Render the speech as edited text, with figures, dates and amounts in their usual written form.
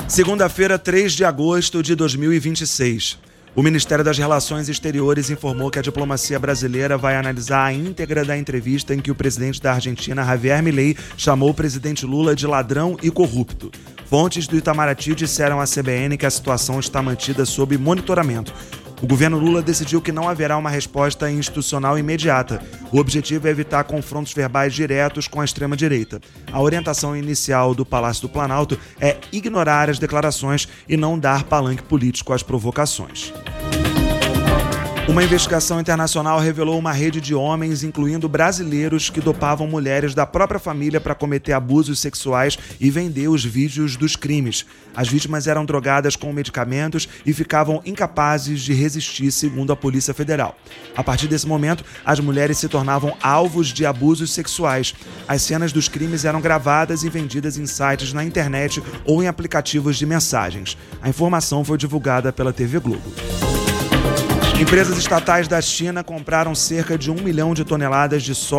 Segunda-feira, 3 de agosto de 2026. O Ministério das Relações Exteriores informou que a diplomacia brasileira vai analisar a íntegra da entrevista em que o presidente da Argentina, Javier Milei, chamou o presidente Lula de ladrão e corrupto. Fontes do Itamaraty disseram à CBN que a situação está mantida sob monitoramento. O governo Lula decidiu que não haverá uma resposta institucional imediata. O objetivo é evitar confrontos verbais diretos com a extrema-direita. A orientação inicial do Palácio do Planalto é ignorar as declarações e não dar palanque político às provocações. Uma investigação internacional revelou uma rede de homens, incluindo brasileiros, que dopavam mulheres da própria família para cometer abusos sexuais e vender os vídeos dos crimes. As vítimas eram drogadas com medicamentos e ficavam incapazes de resistir, segundo a Polícia Federal. A partir desse momento, as mulheres se tornavam alvos de abusos sexuais. As cenas dos crimes eram gravadas e vendidas em sites na internet ou em aplicativos de mensagens. A informação foi divulgada pela TV Globo. Empresas estatais da China compraram cerca de 1 milhão de toneladas de soja